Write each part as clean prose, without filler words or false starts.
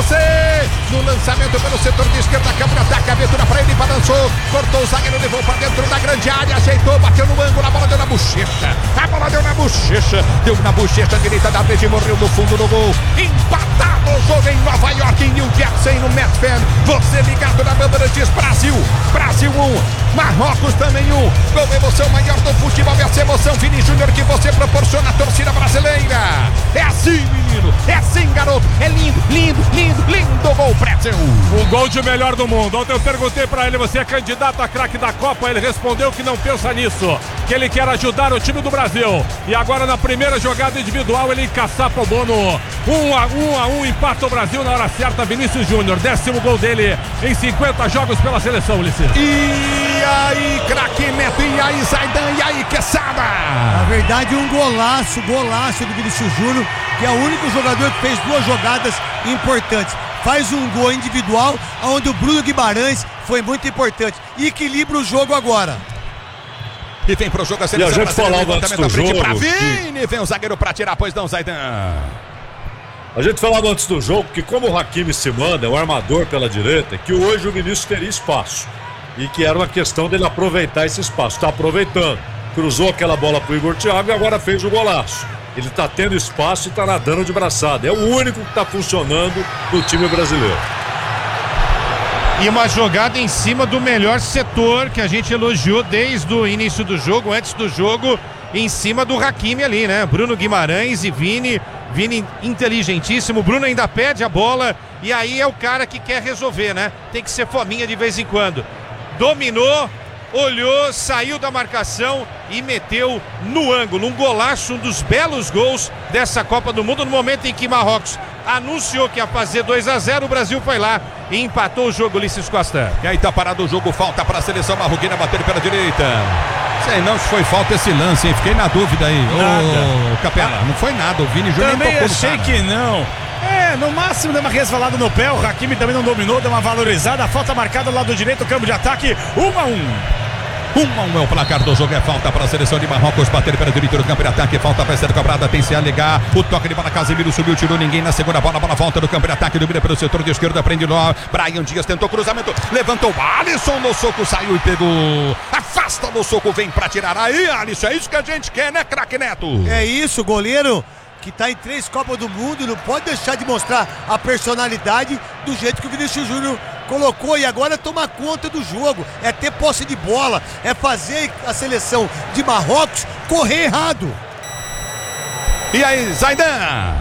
você. No lançamento pelo setor de esquerda, a câmera ataca, abertura para ele, balançou, cortou o zagueiro, levou para dentro da grande área, ajeitou, bateu no ângulo, a bola deu na bochecha. A bola deu na bochecha direita da rede, morreu no fundo do gol. Empatado o jogo em Nova York, em New Jersey, no Metfan. Você ligado na Bandeirantes, Brasil 1, Marrocos também 1. Com emoção maior do futebol, essa emoção, Vini Júnior, que você proporciona à torcida brasileira. É assim, menino, é assim, garoto. É lindo, lindo, lindo, lindo gol, Pretzel. O gol de melhor do mundo. Ontem eu perguntei pra ele, você é candidato a craque da Copa? Ele respondeu que não pensa nisso, que ele quer ajudar o time do Brasil. E agora na primeira jogada individual ele encaçapa o Bono. 1-1, empata o Brasil na hora certa. Vinícius Júnior, 10º gol dele em 50 jogos pela seleção, Ulisses. E aí, craque Neto, e aí, Zaidan, e aí, Quesada. Na verdade, um golaço do Vinícius Júnior, que é o único jogador que fez 2 jogadas importantes. Faz um gol individual, onde o Bruno Guimarães foi muito importante. E equilibra o jogo agora. E vem pro jogo a seleção. E a gente falava antes do jogo pra Vini, vem o zagueiro pra tirar, pois não, Zaidan. A gente falava antes do jogo que como o Hakimi se manda, é o armador pela direita, que hoje o Vinícius teria espaço. E que era uma questão dele aproveitar esse espaço. Está aproveitando. Cruzou aquela bola pro Igor Thiago e agora fez o golaço. Ele está tendo espaço e está nadando de braçada. É o único que está funcionando no time brasileiro. E uma jogada em cima do melhor setor que a gente elogiou desde o início do jogo, antes do jogo, em cima do Hakimi ali, né? Bruno Guimarães e Vini inteligentíssimo. Bruno ainda pede a bola e aí é o cara que quer resolver, né? Tem que ser fominha de vez em quando. Dominou, olhou, saiu da marcação e meteu no ângulo. Um golaço, um dos belos gols dessa Copa do Mundo. No momento em que Marrocos anunciou que ia fazer 2-0, o Brasil foi lá e empatou o jogo, Ulisses Costa. E aí tá parado o jogo, falta para a seleção marroquina bater pela direita. Sei não se foi falta esse lance, hein? Fiquei na dúvida aí. Ô, Capela, não foi nada, o Vini Júnior também achei que não. No máximo deu uma resvalada no pé, o Hakimi também não dominou, deu uma valorizada, a falta marcada do lado direito, campo de ataque, 1-1 é o placar do jogo, é falta para a seleção de Marrocos bater pela direita do campo de ataque, falta vai ser cobrada, tem se alegar, o toque de bola, Casemiro subiu, tirou ninguém na segunda bola, bola volta do campo de ataque, domina pelo setor de esquerda, prende lá, Brahim Dias tentou cruzamento, levantou, Alisson no soco, saiu e pegou, afasta no soco, vem para tirar, aí Alisson, é isso que a gente quer, né, craque Neto? É isso, goleiro que está em 3 Copas do Mundo, não pode deixar de mostrar a personalidade do jeito que o Vinícius Júnior colocou e agora tomar conta do jogo, é ter posse de bola, é fazer a seleção de Marrocos correr errado. E aí, Zaidan?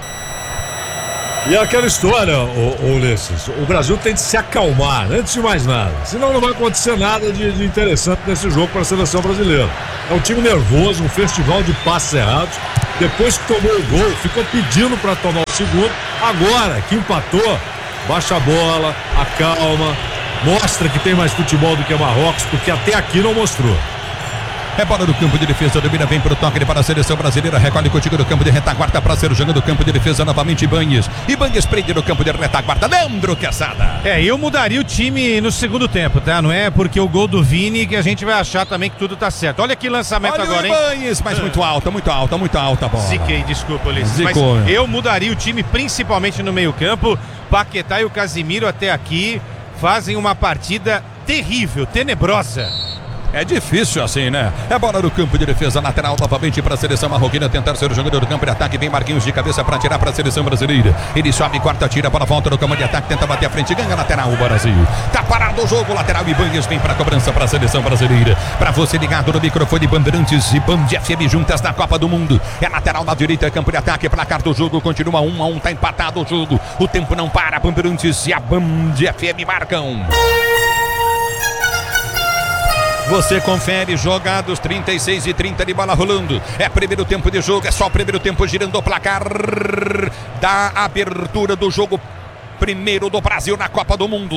E é aquela história, Ulisses, o Brasil tem de se acalmar, antes de mais nada, senão não vai acontecer nada de interessante nesse jogo para a seleção brasileira. É um time nervoso, um festival de passes errados. Depois que tomou o gol, ficou pedindo para tomar o segundo. Agora que empatou, baixa a bola, acalma, mostra que tem mais futebol do que Marrocos, porque até aqui não mostrou. É bola do campo de defesa, domina, vem pro toque para a seleção brasileira, recolhe contigo do campo de retaguarda para ser jogando o campo de defesa novamente Ibanez. Ibanez prende no campo de retaguarda, Leandro Quesada. Eu mudaria o time no segundo tempo, tá? Não é porque o gol do Vini que a gente vai achar também que tudo tá certo. Olha que lançamento. Olha agora, hein? Ibanez, mas muito alta a bola. Ziquei, desculpa, Ulisses. Zicou. Mas eu mudaria o time principalmente no meio campo. Paquetá e o Casemiro até aqui fazem uma partida terrível, tenebrosa. É difícil assim, né? É bola no campo de defesa, lateral novamente para a seleção marroquina tentar ser o jogador do campo de ataque. Vem Marquinhos de cabeça para tirar para a seleção brasileira. Ele sobe, corta, tira para a volta do campo de ataque, tenta bater a frente, ganha lateral o Brasil. Tá parado o jogo, lateral Ibanez vem para a cobrança para a seleção brasileira. Para você ligado no microfone, Bandeirantes e Band FM juntas na Copa do Mundo. É lateral na direita, campo de ataque, placar do jogo continua 1-1, tá empatado o jogo. O tempo não para, Bandeirantes e a Band FM marcam. Você confere, jogados 36 e 30 de bola rolando. É primeiro tempo de jogo, é só o primeiro tempo girando o placar da abertura do jogo primeiro do Brasil na Copa do Mundo.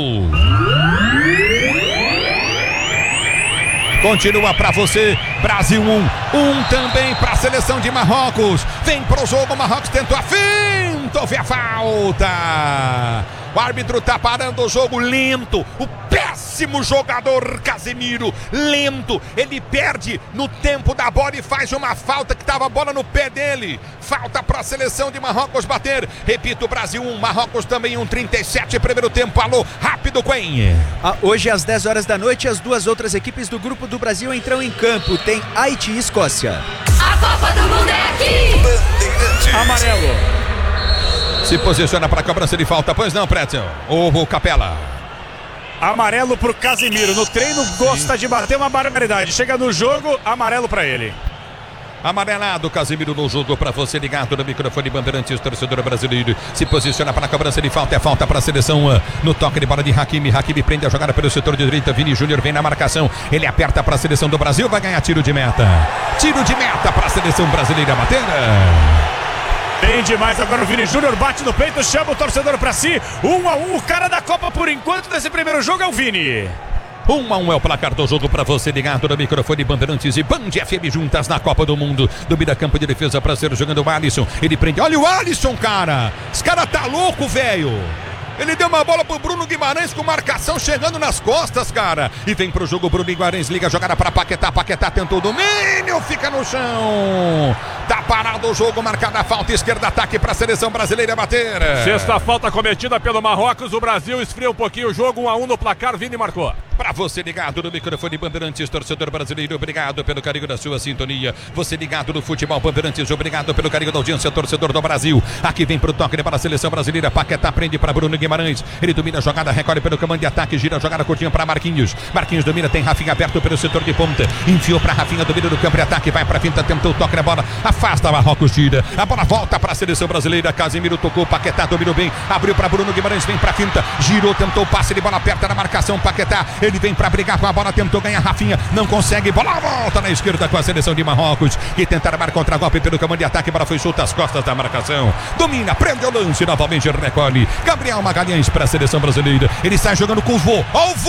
Continua para você, Brasil 1 também para a seleção de Marrocos. Vem pro jogo, Marrocos tentou a finta, houve a falta. O árbitro tá parando o jogo lento. O péssimo jogador Casemiro, lento. Ele perde no tempo da bola e faz uma falta que tava a bola no pé dele. Falta para a seleção de Marrocos bater. Repito, Brasil 1, Marrocos também 1:37, primeiro tempo. Alô, rápido, Quen. Hoje às 10 horas da noite, as duas outras equipes do grupo do Brasil entram em campo. Tem Haiti e Escócia. A Copa do Mundo é aqui! Amarelo. Se posiciona para a cobrança de falta, pois não, Pretzel? O Capela. Amarelo pro Casemiro. No treino gosta de bater uma barbaridade. Chega no jogo, amarelo pra ele. Amarelado, Casemiro no jogo para você ligado no microfone Bandeirantes, torcedor brasileiro. Se posiciona para a cobrança de falta, é falta para a seleção. No toque de bola de Hakimi. Hakimi prende a jogada pelo setor de direita. Vini Júnior vem na marcação. Ele aperta para a seleção do Brasil, vai ganhar tiro de meta. Tiro de meta para a seleção brasileira bater. Bem demais agora o Vini Júnior, bate no peito, chama o torcedor pra si. 1-1, o cara da Copa por enquanto desse primeiro jogo é o Vini. 1-1 é o placar do jogo para você ligado no microfone Bandeirantes e Band FM juntas na Copa do Mundo. Domina campo de defesa para ser jogando o Alisson. Ele prende, olha o Alisson, cara. Esse cara tá louco, velho. Ele deu uma bola pro Bruno Guimarães com marcação chegando nas costas, cara. E vem pro jogo, Bruno Guimarães liga a jogada para Paquetá. Paquetá tentou o domínio, fica no chão. Tá parado o jogo, marcada a falta, esquerda, ataque para a seleção brasileira bater. Sexta falta cometida pelo Marrocos, o Brasil esfria um pouquinho o jogo, 1-1 no placar, Vini marcou. Para você ligado no microfone Bandeirantes, torcedor brasileiro, obrigado pelo carinho da sua sintonia. Você ligado no futebol Bandeirantes, obrigado pelo carinho da audiência, torcedor do Brasil. Aqui vem pro toque para a seleção brasileira, Paquetá prende para Bruno Guimarães. Ele domina a jogada, recolhe pelo comando de ataque, gira a jogada curtinha para Marquinhos. Marquinhos domina, tem Rafinha aberto pelo setor de ponta. Enfiou para Rafinha, domina no campo de ataque, vai para finta, tentou o toque na bola, afasta Marrocos, tira. A bola volta para a seleção brasileira, Casemiro tocou, Paquetá dominou bem, abriu para Bruno Guimarães, vem para finta, girou, tentou o passe de bola aperta na marcação, Paquetá, ele vem para brigar com a bola, tentou ganhar Rafinha, não consegue, bola volta na esquerda com a seleção de Marrocos, que tentaram dar contra-golpe pelo comando de ataque, a bola foi solta às costas da marcação, domina, prende o lance, novamente recolhe, Gabriel Magalhães para a seleção brasileira, ele sai jogando com o Vô,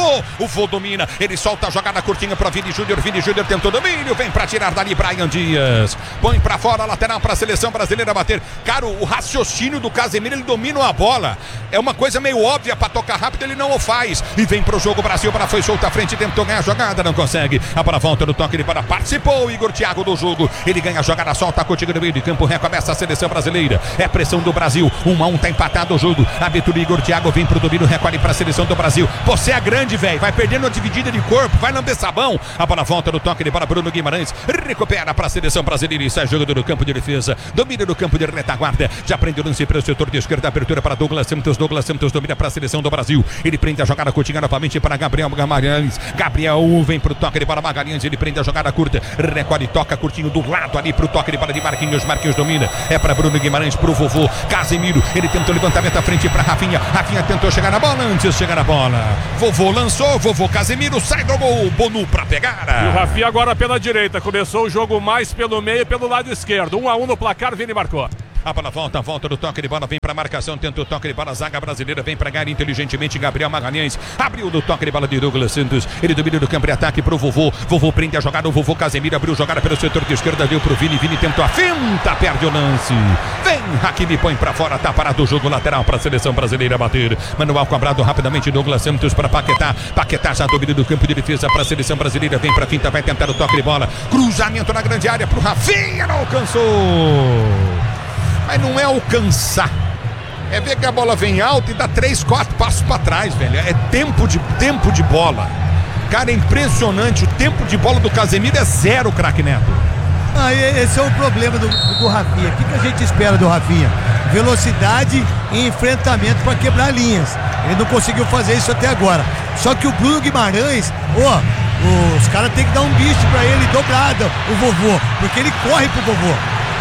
o Vô domina, ele solta a jogada curtinha para Vini Júnior tentou domínio, vem para tirar dali Bryan Dias, põe para fora, lateral para a seleção brasileira bater, cara, o raciocínio do Casemiro, ele domina a bola, é uma coisa meio óbvia para tocar rápido, ele não o faz, e vem pro jogo, Brasil, a bola foi solta à frente, tentou ganhar a jogada, não consegue, a bola volta no toque de bola, participou o Igor Thiago do jogo, ele ganha a jogada, solta contigo no meio de campo, recomeça a seleção brasileira, é pressão do Brasil, 1-1, tá empatado o jogo, abertura Igor Thiago, vem pro domínio, recolhe para a seleção do Brasil, você é grande, velho, vai perdendo a dividida de corpo, vai lamber sabão, a bola volta no toque de bola, Bruno Guimarães, recupera para a seleção brasileira e sai jogando no campo de defesa, domina no campo de retaguarda, já prende o lance para o setor de esquerda, abertura para Douglas Santos domina para a seleção do Brasil, ele prende a jogada curtinha novamente para Gabriel Magalhães, Gabriel vem pro toque de bola, Magalhães, ele prende a jogada curta, recolhe, toca curtinho do lado ali pro toque de bola de Marquinhos domina, é para Bruno Guimarães, pro Vovô, Casemiro, ele tentou o levantamento à frente para Rafinha tentou chegar na bola, antes de chegar na bola, Vovô lançou, Vovô Casemiro, sai do gol, Bonu para pegar. E o Rafinha agora pela direita, começou o jogo mais pelo meio e pelo lado esquerdo, 1-1 no placar, Vini marcou. A bola volta do toque de bola, vem para marcação, tenta o toque de bola, zaga brasileira, vem para ganhar inteligentemente, Gabriel Magalhães, abriu do toque de bola de Douglas Santos, ele domina do campo de ataque pro Vovô prende a jogada, o Vovô Casemiro abriu jogada pelo setor de esquerda, deu pro Vini tentou a finta, perde o lance, vem, Hakimi põe para fora, tá parado o jogo lateral para a seleção brasileira bater, manual cobrado rapidamente, Douglas Santos para Paquetá já domina do campo de defesa para a seleção brasileira, vem para finta, vai tentar o toque de bola, cruzamento na grande área pro Rafinha, não alcançou. Mas não é alcançar, é ver que a bola vem alta e dá 3, 4 passos para trás, velho. É tempo de bola. Cara, é impressionante. O tempo de bola do Casemiro é 0, craque Neto. Esse é o problema do Rafinha. O que a gente espera do Rafinha? Velocidade e enfrentamento para quebrar linhas. Ele não conseguiu fazer isso até agora. Só que o Bruno Guimarães, os caras têm que dar um bicho para ele dobrado, o Vovô, porque ele corre pro Vovô.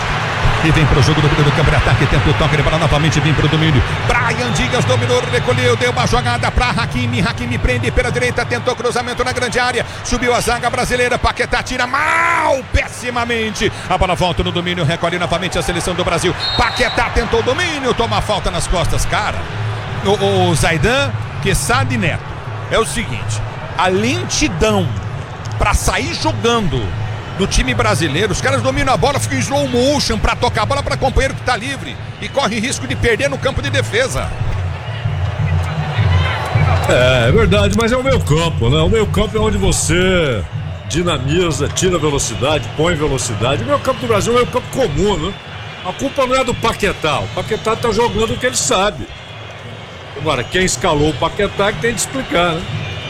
E vem pro jogo do campo de ataque, tenta o toque de bola novamente, vem pro domínio. Bryan Dias dominou, recolheu, deu uma jogada pra Hakimi prende pela direita, tentou cruzamento na grande área, subiu a zaga brasileira, Paquetá tira mal, pessimamente. A bola volta no domínio, recolhe novamente a seleção do Brasil. Paquetá tentou o domínio, toma falta nas costas, cara. O Zaidan, que sabe, Neto, é o seguinte, a lentidão pra sair jogando do time brasileiro, os caras dominam a bola, ficam em slow motion pra tocar a bola pra companheiro que tá livre e corre risco de perder no campo de defesa. É verdade, mas é o meio campo, né? O meio campo é onde você dinamiza, tira velocidade, põe velocidade. O meio campo do Brasil é um meio campo comum, né? A culpa não é do Paquetá. O Paquetá tá jogando o que ele sabe. Agora, quem escalou o Paquetá é que tem de explicar, né?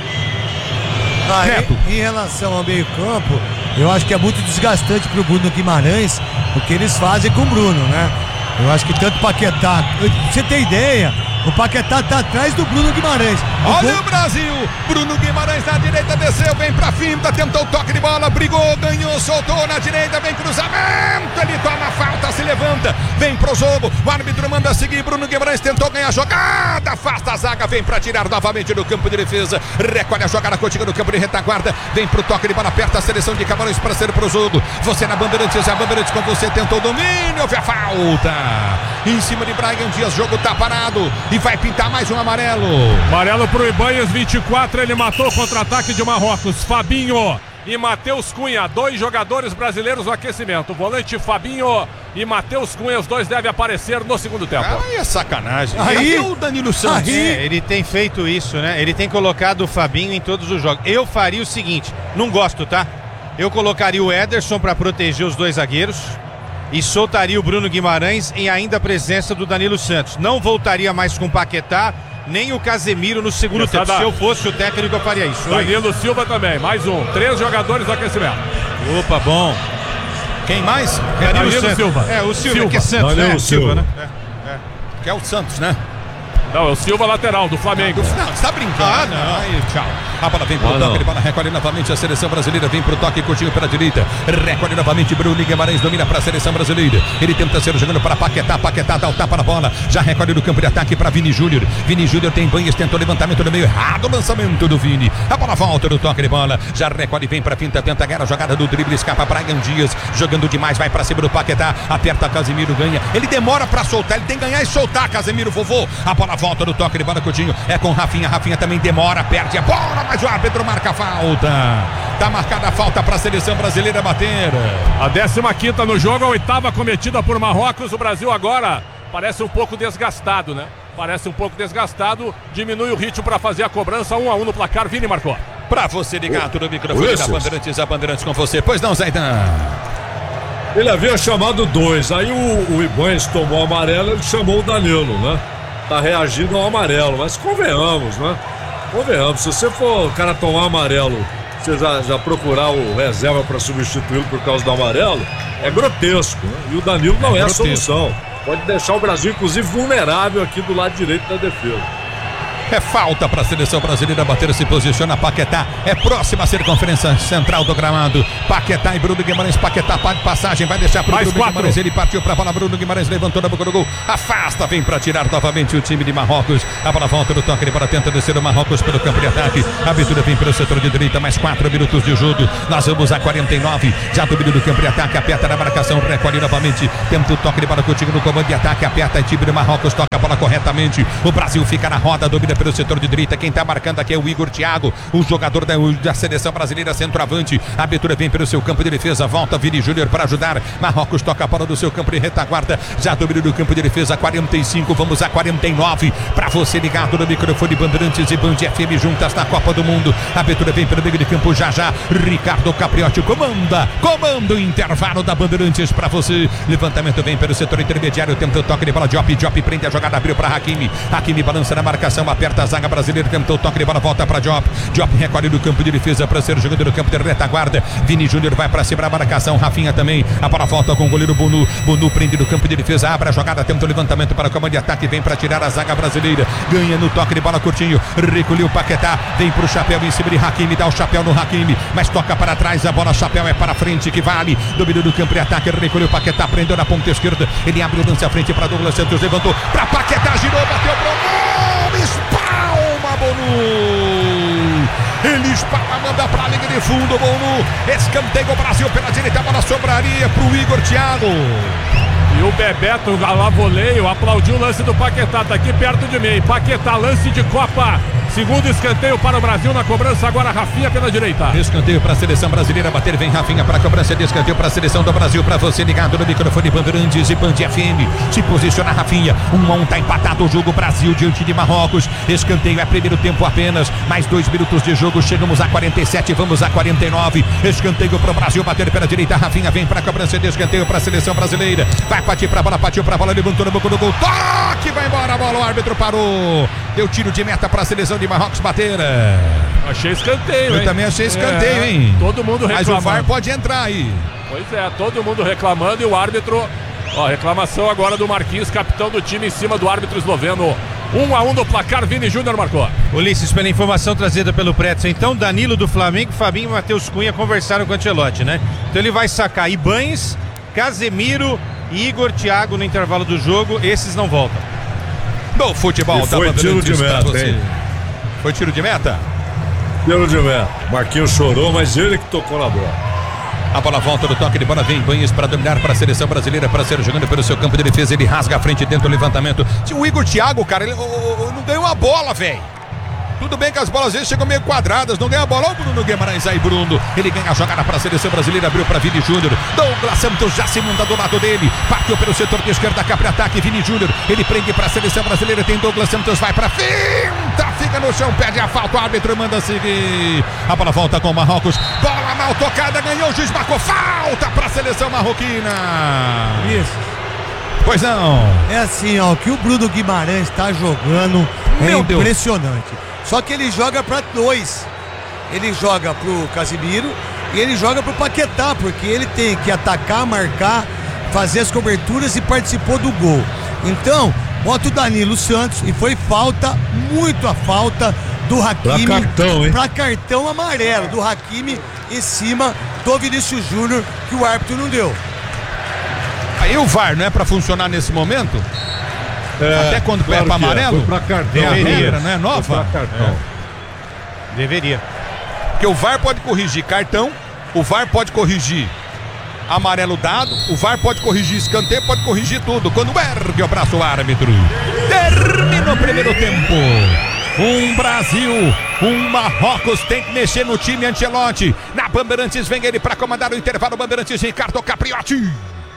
Em relação ao meio campo, eu acho que é muito desgastante pro Bruno Guimarães o que eles fazem com o Bruno, né? Eu acho que tanto Paquetá, pra você ter ideia, o Paquetá tá atrás do Bruno Guimarães. Olha o Brasil, Bruno Guimarães na direita, desceu, vem pra finta, tentou o toque de bola, brigou, ganhou, soltou na direita, vem cruzamento, ele toma falta, se levanta, vem pro jogo, o árbitro manda seguir, Bruno Guimarães tentou ganhar a jogada, afasta a zaga, vem pra tirar novamente no campo de defesa, recolhe a jogada, continua no campo de retaguarda, vem pro toque de bola, aperta a seleção de Camarões pra ser pro jogo, você na Bandeirantes, a Bandeirantes com você, tentou o domínio, houve a falta, em cima de Brian Dias, jogo tá parado, e vai pintar mais um amarelo. Amarelo pro Ibanhas, 24, ele matou o contra-ataque de Marrocos. Fabinho e Matheus Cunha, 2 jogadores brasileiros no aquecimento. O volante Fabinho e Matheus Cunha, os 2 devem aparecer no segundo tempo. Aí é sacanagem. Aí o Danilo Santos. Ele tem feito isso, né? Ele tem colocado o Fabinho em todos os jogos. Eu faria o seguinte, não gosto, tá? Eu colocaria o Ederson para proteger os 2 zagueiros e soltaria o Bruno Guimarães em ainda a presença do Danilo Santos. Não voltaria mais com o Paquetá, nem o Casemiro no segundo tempo. Se eu fosse o técnico, eu faria isso. Danilo Silva também, mais um. 3 jogadores no aquecimento. Opa, bom. Quem mais? Danilo Silva. É, o Silva, que é Santos, Danilo né? Silva, né? Que é o Santos, né? Não, é o Silva lateral do Flamengo. Não, você tá brincando. Ah, não. Aí, tchau. A bola vem pro toque, ele bola recolhe novamente a seleção brasileira, vem pro toque, curtinho pela direita, recolhe novamente Bruno Guimarães, domina pra seleção brasileira, ele tenta ser jogando para Paquetá, Paquetá dá o tapa na bola, já recolhe no campo de ataque para Vini Júnior, Vini Júnior tem banhas, tentou levantamento no meio, errado o lançamento do Vini, a bola volta no toque de bola, já recolhe, vem pra finta, tenta ganhar a jogada do drible, escapa Brian Dias, jogando demais, vai pra cima do Paquetá, aperta Casemiro, ganha, ele demora pra soltar, ele tem que ganhar e soltar, Casemiro, vovô, a bola volta no toque de bola, Coutinho, é com Rafinha, Rafinha também demora, perde a bola, mas o árbitro marca a falta. Tá marcada a falta para a seleção brasileira bater. A 15ª no jogo, a 8ª cometida por Marrocos. O Brasil agora parece um pouco desgastado, né? Parece um pouco desgastado. Diminui o ritmo para fazer a cobrança. 1-1 no placar. Vini marcou. Para você ligar tudo no microfone da Bandeirantes, a Bandeirantes com você. Pois não, Zaidan? Ele havia chamado 2, aí o Ibanhas tomou o amarelo, ele chamou o Danilo, né? Tá reagindo ao amarelo, mas convenhamos, né? Convenhamos, se você for o cara tomar amarelo, você já procurar o reserva para substituí-lo por causa do amarelo, é grotesco, né? E o Danilo não é a solução. Pode deixar o Brasil, inclusive, vulnerável aqui do lado direito da defesa. É falta para a seleção brasileira bater, se posiciona Paquetá, é próxima a circunferência central do gramado, Paquetá e Bruno Guimarães, Paquetá para de passagem, vai deixar para o Bruno Guimarães, ele partiu para a bola, Bruno Guimarães levantou na boca do gol, afasta, vem para tirar novamente o time de Marrocos, a bola volta no toque de bola, tenta descer o Marrocos pelo campo de ataque, a abertura vem pelo setor de direita, mais 4 minutos de jogo, nós vamos a 49, já domínio do campo de ataque, aperta na marcação, recolhe novamente, tenta o toque de bola contigo no comando de ataque, aperta o time de Marrocos, toca a bola corretamente, o Brasil fica na roda, domina pelo setor de direita, quem tá marcando aqui é o Igor Thiago, o jogador da seleção brasileira, centroavante, a abertura vem pelo seu campo de defesa, volta Vini Júnior para ajudar, Marrocos toca a bola do seu campo de retaguarda, já domina do campo de defesa, 45, vamos a 49, para você ligado no microfone Bandeirantes e Band FM juntas na Copa do Mundo, a abertura vem pelo meio de campo, já, Ricardo Capriotti comanda o intervalo da Bandeirantes para você, levantamento vem pelo setor intermediário, tenta o toque de bola, Diop prende a jogada, abriu para Hakimi balança na marcação, aperta a zaga brasileira, tentou o toque de bola, volta para Diop recolhe do campo de defesa para ser jogando no campo de retaguarda, Vini Júnior vai para cima da marcação, Rafinha também, a bola volta com o goleiro Bonu prende no campo de defesa, abre a jogada, tenta o levantamento para o comando de ataque, vem para tirar a zaga brasileira, ganha no toque de bola curtinho, recolheu o Paquetá, vem pro chapéu em cima de Hakimi, dá o chapéu no Hakimi, mas toca para trás, a bola chapéu é para frente que vale, domínio do campo de ataque, recolheu o Paquetá, prendeu na ponta esquerda, ele abre o lance à frente para Douglas Santos, levantou para Paquetá, girou, bateu pro gol, espalma Bonu, ele espalma, manda pra linha de fundo, Bonu, escanteio o Brasil pela direita, a bola sobraria pro Igor Thiago. E o Bebeto, lá voleio, aplaudiu o lance do Paquetá, tá aqui perto de mim. Paquetá, lance de Copa, Segundo escanteio para o Brasil na cobrança, agora Rafinha pela direita. Escanteio para a seleção brasileira bater, vem Rafinha para a cobrança de escanteio para a seleção do Brasil. Para você ligado no microfone Bandeirantes e Band FM. Se posiciona Rafinha, 1-1, tá empatado o jogo. Brasil diante de Marrocos. Escanteio é primeiro tempo apenas. Mais 2 minutos de jogo. Chegamos a 47, vamos a 49. Escanteio para o Brasil bater pela direita. Rafinha vem para a cobrança de escanteio para a seleção brasileira. Vai partir para a bola, partiu para a bola, levantou no boca do gol. Toque, vai embora a bola, o árbitro parou. Deu tiro de meta para a seleção de Marrocos bater. Achei escanteio, hein? Eu também achei escanteio, hein? Todo mundo reclamando. Mas o VAR pode entrar aí. Pois é, todo mundo reclamando e o árbitro... Ó, reclamação agora do Marquinhos, capitão do time, em cima do árbitro esloveno. 1-1 no placar, Vini Júnior marcou. Ulisses, pela informação trazida pelo Pretzel, então Danilo do Flamengo, Fabinho e Matheus Cunha conversaram com o Ancelotti, né? Então ele vai sacar Ibañez, Casemiro e Igor Thiago no intervalo do jogo, esses não voltam. No futebol, e foi tiro de meta, hein? Foi tiro de meta? Tiro de meta. Marquinhos chorou, mas ele que tocou na bola. A bola volta do toque de bola, vem Ibañez para dominar para a seleção brasileira, para ser jogando pelo seu campo de defesa, ele rasga a frente dentro do levantamento. O Igor Thiago, cara, ele não ganhou a bola, velho. Tudo bem que as bolas às vezes chegam meio quadradas, não ganha a bola. Olha o Bruno Guimarães aí, Bruno. Ele ganha a jogada para a seleção brasileira, abriu para Vini Júnior. Douglas Santos já se monta do lado dele. Partiu pelo setor de esquerda, cá para ataque, Vini Júnior. Ele prende para a seleção brasileira, tem Douglas Santos, vai para finta, fica no chão, perde a falta, o árbitro manda seguir. A bola volta com o Marrocos. Bola mal tocada, ganhou, o juiz marcou falta para a seleção marroquina. Isso. Pois não. É assim, ó, o que o Bruno Guimarães tá jogando é impressionante. Só que ele joga para 2. Ele joga pro Casemiro e ele joga pro Paquetá, porque ele tem que atacar, marcar, fazer as coberturas e participou do gol. Então, bota o Danilo Santos e foi falta, muito a falta do Hakimi. Pra cartão, hein? Pra cartão amarelo do Hakimi em cima do Vinícius Júnior, que o árbitro não deu. Aí o VAR não é pra funcionar nesse momento? Até quando claro para amarelo? Pra cartão. É a regra, não é nova? Deveria. Porque o VAR pode corrigir cartão, o VAR pode corrigir amarelo dado, o VAR pode corrigir escanteio, pode corrigir tudo. Quando ergue o braço o árbitro. Termina o primeiro tempo. Um Brasil, um Marrocos, tem que mexer no time. Ancelotti. Na Bandeirantes vem ele para comandar o intervalo. Bandeirantes, Ricardo Capriotti.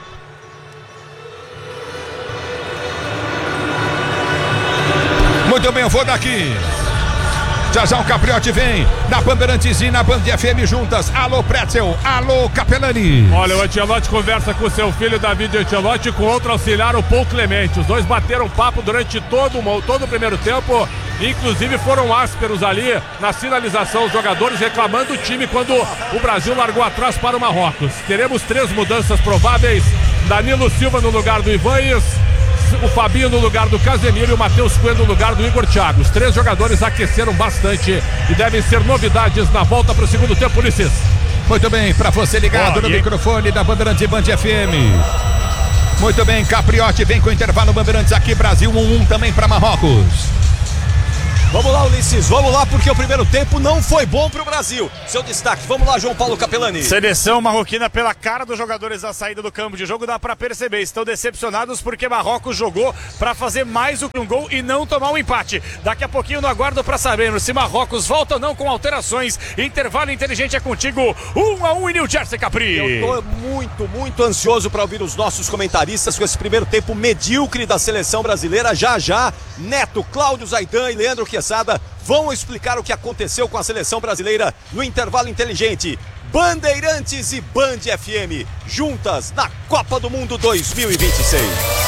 Muito bem, eu vou daqui. Já o Capriotti vem na Bandeirantes e na Band FM juntas. Alô Pretzel, alô Capelani. Olha, o Ancelotti conversa com seu filho David Ancelotti, com outro auxiliar, o Paul Clemente. Os dois bateram papo durante todo o primeiro tempo. Inclusive foram ásperos ali na sinalização, os jogadores reclamando do time quando o Brasil largou atrás para o Marrocos. Teremos 3 mudanças prováveis. Danilo Silva no lugar do Ibañez, o Fabinho no lugar do Casemiro e o Matheus Cunha no lugar do Igor Thiago. Os 3 jogadores aqueceram bastante e devem ser novidades na volta para o segundo tempo, Ulisses. Muito bem, para você ligado no microfone da Bandeirantes e Band FM. Muito bem, Capriotti vem com o intervalo Bandeirantes aqui, Brasil 1-1 também para Marrocos. Vamos lá, Ulisses, vamos lá, porque o primeiro tempo não foi bom pro Brasil. Seu destaque, vamos lá, João Paulo Capelani. Seleção marroquina, pela cara dos jogadores da saída do campo de jogo, dá pra perceber, estão decepcionados porque Marrocos jogou pra fazer mais do que um gol e não tomar um empate. Daqui a pouquinho no aguardo pra sabermos se Marrocos volta ou não com alterações. Intervalo inteligente é contigo, 1-1 em New Jersey, Capri. Eu tô muito ansioso pra ouvir os nossos comentaristas com esse primeiro tempo medíocre da seleção brasileira. Já, Neto, Cláudio Zaidan e Leandro Quesada vão explicar o que aconteceu com a seleção brasileira no intervalo inteligente. Bandeirantes e Band FM, juntas na Copa do Mundo 2026.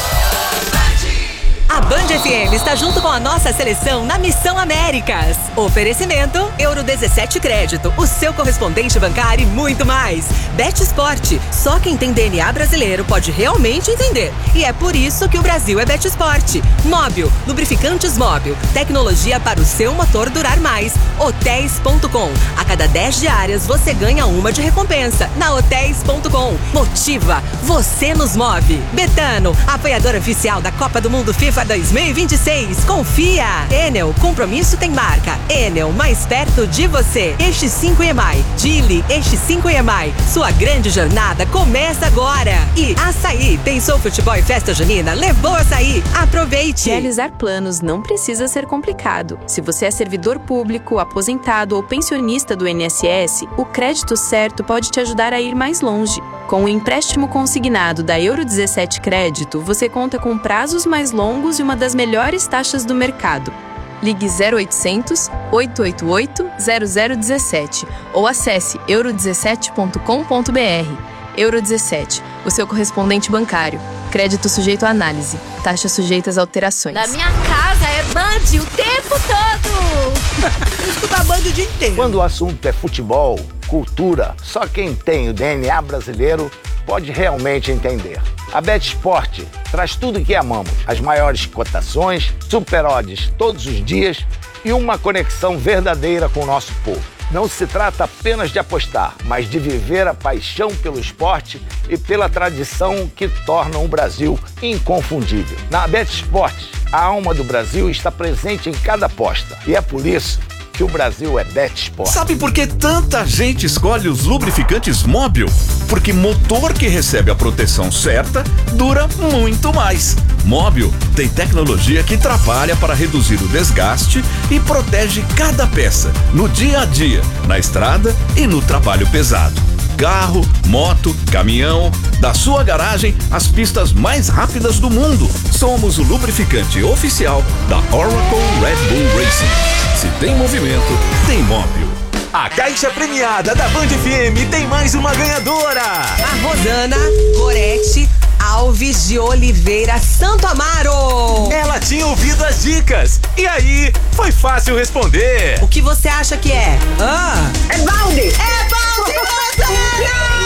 A Band FM está junto com a nossa seleção na Missão Américas. Oferecimento Euro 17 Crédito, o seu correspondente bancário e muito mais. Bet Sport, só quem tem DNA brasileiro pode realmente entender. E é por isso que o Brasil é Bet Sport. Móbil, lubrificantes Móbil, tecnologia para o seu motor durar mais. Hotéis.com, a cada 10 diárias você ganha uma de recompensa. Na Hotéis.com, motiva, você nos move. Betano, apoiador oficial da Copa do Mundo FIFA Viva 2026, confia! Enel, compromisso tem marca. Enel, mais perto de você. Este 5 EMAI, Dili, este 5 EMAI. Sua grande jornada começa agora. E Açaí, pensou futebol e festa junina? Levou Açaí. Aproveite! Realizar planos não precisa ser complicado. Se você é servidor público, aposentado ou pensionista do INSS, o crédito certo pode te ajudar a ir mais longe. Com o empréstimo consignado da Euro 17 Crédito, você conta com prazos mais longos e uma das melhores taxas do mercado. Ligue 0800 888 0017 ou acesse euro17.com.br. Euro 17, o seu correspondente bancário. Crédito sujeito à análise. Taxas sujeitas a alterações. Na minha casa é Band o tempo todo. Escuta Band o dia inteiro. Quando o assunto é futebol, cultura, só quem tem o DNA brasileiro pode realmente entender. A BetSport traz tudo que amamos. As maiores cotações, super odds todos os dias e uma conexão verdadeira com o nosso povo. Não se trata apenas de apostar, mas de viver a paixão pelo esporte e pela tradição que tornam o Brasil inconfundível. Na BetSport, a alma do Brasil está presente em cada aposta. E é por isso que o Brasil é BetSport. Sabe por que tanta gente escolhe os lubrificantes Móbil? Porque motor que recebe a proteção certa dura muito mais. Móbil tem tecnologia que trabalha para reduzir o desgaste e protege cada peça no dia a dia, na estrada e no trabalho pesado. Carro, moto, caminhão, da sua garagem às pistas mais rápidas do mundo. Somos o lubrificante oficial da Oracle Red Bull Racing. Se tem movimento, tem Móbil. A caixa premiada da Band FM tem mais uma ganhadora. A Rosana Gorete Alves de Oliveira Santo Amaro. Ela tinha ouvido as dicas e aí foi fácil responder. O que você acha que é? É balde. É balde, Rosana!